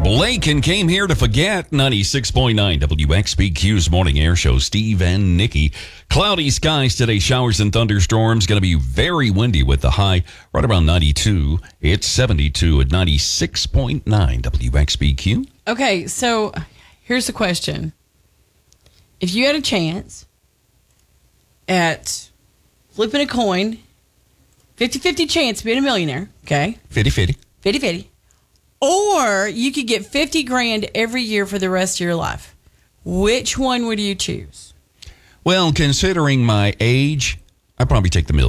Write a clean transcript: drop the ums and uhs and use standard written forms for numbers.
Blake came here to forget. 96.9 WXBQ's morning air show. Steve and Nikki. Cloudy skies today. Showers and thunderstorms. Going to be very windy with the high right around 92. It's 72 at 96.9 WXBQ. Okay, so here's the question. If you had a chance at flipping a coin, 50-50 chance of being a millionaire, okay? 50-50. 50-50. Or you could get $50,000 every year for the rest of your life. Which one would you choose? Well, considering my age, I'd probably take the million.